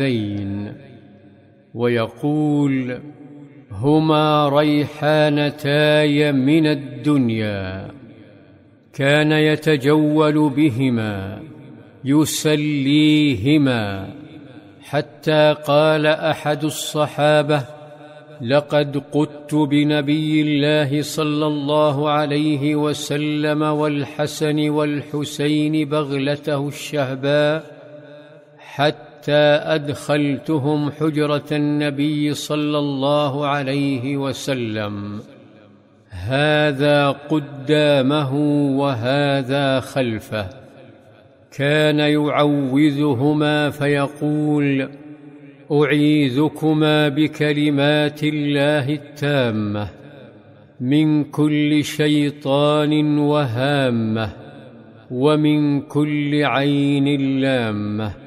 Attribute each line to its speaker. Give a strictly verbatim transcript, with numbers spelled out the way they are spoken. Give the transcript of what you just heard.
Speaker 1: ويقول: هما ريحانتاي من الدنيا، كان يتجول بهما يسليهما، حتى قال أحد الصحابة: لقد قدت بنبي الله صلى الله عليه وسلم والحسن والحسين بغلته الشهباء حتى أدخلتهم حجرة النبي صلى الله عليه وسلم، هذا قدامه وهذا خلفه. كان يعوذهما فيقول: أعيذكما بكلمات الله التامة من كل شيطان وهامة ومن كل عين لامة.